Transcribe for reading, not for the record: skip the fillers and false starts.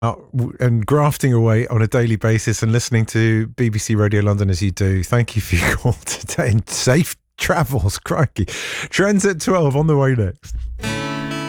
and grafting away on a daily basis and listening to BBC Radio London as you do. Thank you for your call today and safe travels. Crikey. Trends at 12 on the way next.